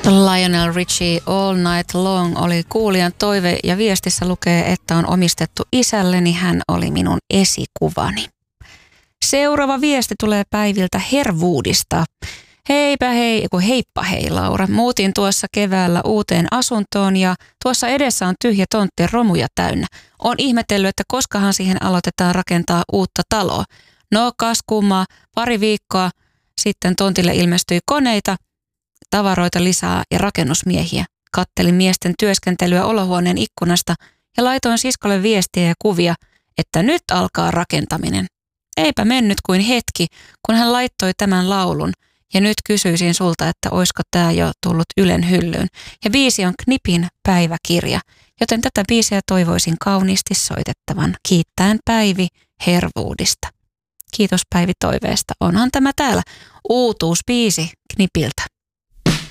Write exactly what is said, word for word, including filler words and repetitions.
Lionel Richie All Night Long oli kuulijan toive ja viestissä lukee, että on omistettu isälleni, hän oli minun esikuvani. Seuraava viesti tulee Päiviltä Herwoodista. Heipä hei, kun heippa hei Laura. Muutin tuossa keväällä uuteen asuntoon ja tuossa edessä on tyhjä tontti romuja täynnä. Olen ihmetellyt, että koskahan siihen aloitetaan rakentaa uutta taloa. No kas kummaa, pari viikkoa sitten tontille ilmestyi koneita, tavaroita lisää ja rakennusmiehiä. Kattelin miesten työskentelyä olohuoneen ikkunasta ja laitoin siskolle viestiä ja kuvia, että nyt alkaa rakentaminen. Eipä mennyt kuin hetki, kun hän laittoi tämän laulun. Ja nyt kysyisin sulta, että oisko tämä jo tullut Ylen hyllyyn. Ja biisi on Knipin päiväkirja, joten tätä biisiä toivoisin kauniisti soitettavan. Kiittäen Päivi Herwoodista. Kiitos Päivi toiveesta. Onhan tämä täällä uutuusbiisi Knipiltä.